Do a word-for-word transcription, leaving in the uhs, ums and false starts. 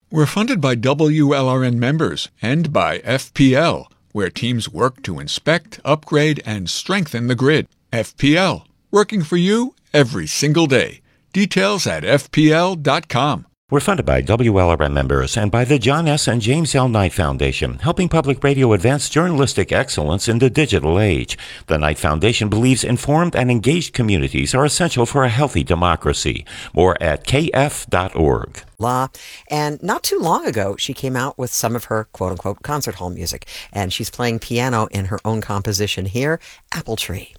We're funded by W L R N members and by F P L, where teams work to inspect, upgrade, and strengthen the grid. F P L, working for you every single day. Details at F P L dot com. We're funded by W L R M members and by the John S. and James L. Knight Foundation, helping public radio advance journalistic excellence in the digital age. The Knight Foundation believes informed and engaged communities are essential for a healthy democracy. More at K F dot org. La. And not too long ago, she came out with some of her quote-unquote concert hall music, and she's playing piano in her own composition here, Apple Tree.